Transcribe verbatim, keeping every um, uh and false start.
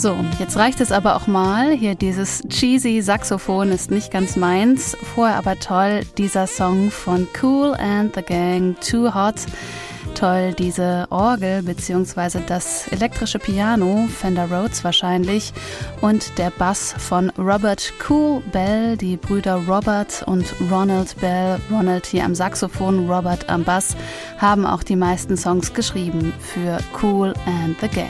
So, jetzt reicht es aber auch mal. Hier dieses cheesy Saxophon ist nicht ganz meins. Vorher aber toll, dieser Song von Kool and the Gang, Too Hot. Toll, diese Orgel bzw. das elektrische Piano, Fender Rhodes wahrscheinlich, und der Bass von Robert Kool Bell, die Brüder Robert und Ronald Bell, Ronald hier am Saxophon, Robert am Bass, haben auch die meisten Songs geschrieben für Kool and the Gang.